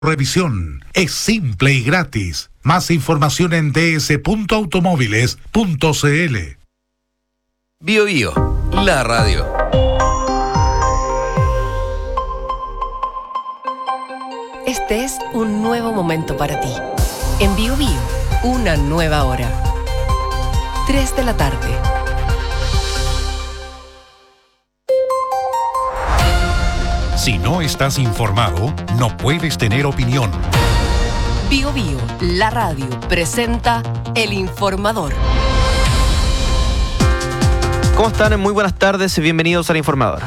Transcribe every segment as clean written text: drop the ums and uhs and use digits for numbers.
Revisión es simple y gratis. Más información en ds.automóviles.cl. Bio Bio, la radio. Este es un nuevo momento para ti. En Bio Bio, una nueva hora. 3 de la tarde. Si no estás informado, no puedes tener opinión. Bio Bio, la radio, presenta El Informador. ¿Cómo están? Muy buenas tardes, bienvenidos al Informador.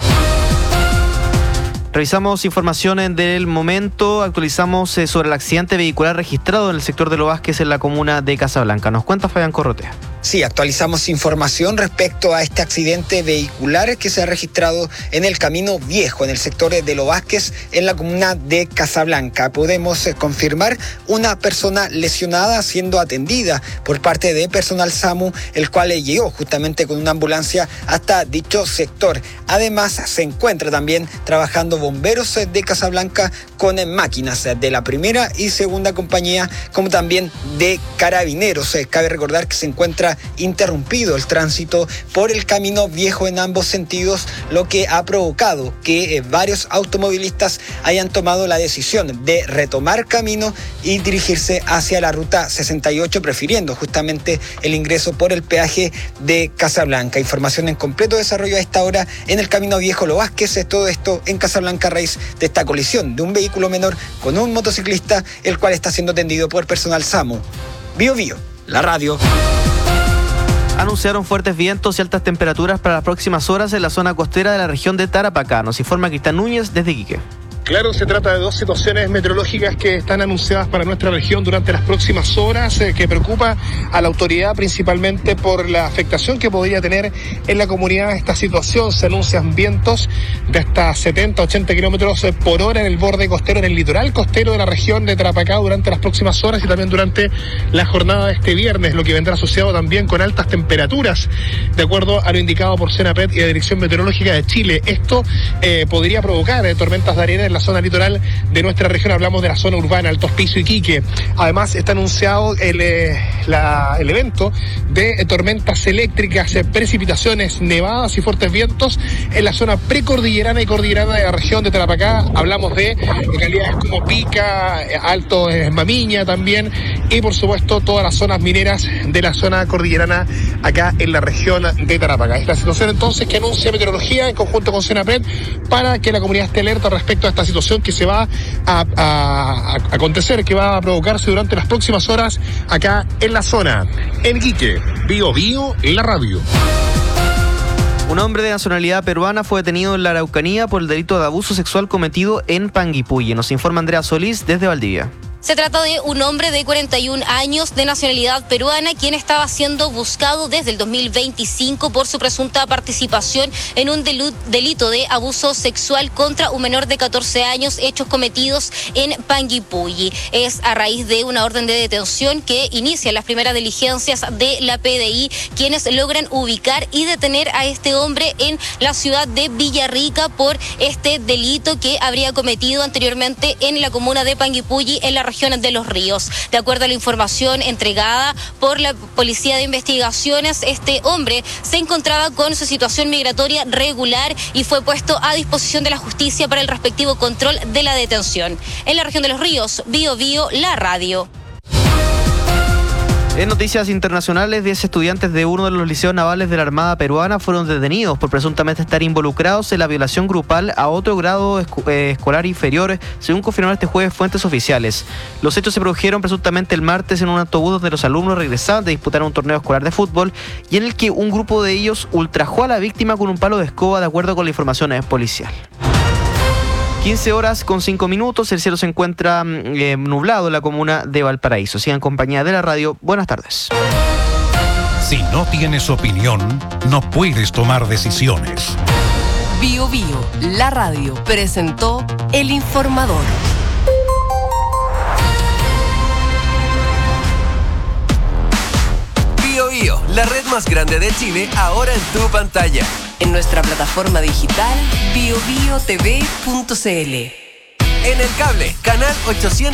Revisamos información del momento, actualizamos sobre el accidente vehicular registrado en el sector de Los Vázquez en la comuna de Casablanca. Nos cuenta Fabián Corrotea. Sí, actualizamos información respecto a este accidente vehicular que se ha registrado en el Camino Viejo, en el sector de Los Vázquez, en la comuna de Casablanca. Podemos confirmar una persona lesionada siendo atendida por parte de personal SAMU, el cual llegó justamente con una ambulancia hasta dicho sector. Además, se encuentra también trabajando bomberos de Casablanca con máquinas de la primera y segunda compañía, como también de carabineros. Cabe recordar que se encuentra interrumpido el tránsito por el Camino Viejo en ambos sentidos, lo que ha provocado que varios automovilistas hayan tomado la decisión de retomar camino y dirigirse hacia la ruta 68, prefiriendo justamente el ingreso por el peaje de Casablanca. Información en completo desarrollo a esta hora en el Camino Viejo Los Vázquez, todo esto en Casablanca a raíz de esta colisión de un vehículo menor con un motociclista, el cual está siendo atendido por personal SAMU. Bio Bio, la radio. Anunciaron fuertes vientos y altas temperaturas para las próximas horas en la zona costera de la región de Tarapacá. Nos informa Cristian Núñez desde Iquique. Claro, se trata de dos situaciones meteorológicas que están anunciadas para nuestra región durante las próximas horas, que preocupa a la autoridad principalmente por la afectación que podría tener en la comunidad esta situación. Se anuncian vientos de hasta 70-80 kilómetros por hora en el borde costero, en el litoral costero de la región de Tarapacá durante las próximas horas y también durante la jornada de este viernes, lo que vendrá asociado también con altas temperaturas, de acuerdo a lo indicado por CENAPED y la Dirección Meteorológica de Chile. Esto podría provocar tormentas de arena en la zona litoral de nuestra región. Hablamos de la zona urbana, Alto Hospicio, Iquique. Además está anunciado el evento de tormentas eléctricas, precipitaciones, nevadas y fuertes vientos en la zona precordillerana y cordillerana de la región de Tarapacá. Hablamos de localidades como Pica, Alto Mamiña también, y por supuesto todas las zonas mineras de la zona cordillerana acá en la región de Tarapacá. Esta situación entonces que anuncia Meteorología en conjunto con CENAPED para que la comunidad esté alerta respecto a esta situación que se va a acontecer, que va a provocarse durante las próximas horas acá en la zona. En Iquique, Bio Bio, la radio. Un hombre de nacionalidad peruana fue detenido en la Araucanía por el delito de abuso sexual cometido en Panguipulli. Nos informa Andrea Solís desde Valdivia. Se trata de un hombre de 41 años de nacionalidad peruana, quien estaba siendo buscado desde el 2025 por su presunta participación en un delito de abuso sexual contra un menor de 14 años, hechos cometidos en Panguipulli. Es a raíz de una orden de detención que inicia las primeras diligencias de la PDI, quienes logran ubicar y detener a este hombre en la ciudad de Villarrica por este delito que habría cometido anteriormente en la comuna de Panguipulli, en la región de Los Ríos. De acuerdo a la información entregada por la Policía de Investigaciones, este hombre se encontraba con su situación migratoria regular y fue puesto a disposición de la justicia para el respectivo control de la detención. En la región de Los Ríos, Bio Bio, la radio. En noticias internacionales, 10 estudiantes de uno de los liceos navales de la Armada peruana fueron detenidos por presuntamente estar involucrados en la violación grupal a otro grado escolar inferior, según confirmaron este jueves fuentes oficiales. Los hechos se produjeron presuntamente el martes en un autobús donde los alumnos regresaban de disputar un torneo escolar de fútbol y en el que un grupo de ellos ultrajó a la víctima con un palo de escoba, de acuerdo con la información policial. 15:05, el cielo se encuentra nublado en la comuna de Valparaíso. Sigan en compañía de la radio. Buenas tardes. Si no tienes opinión, no puedes tomar decisiones. Bio Bio, la radio, presentó El Informador. Bio Bio, la red más grande de Chile, ahora en tu pantalla. En nuestra plataforma digital biobiotv.cl. En el cable, canal 800.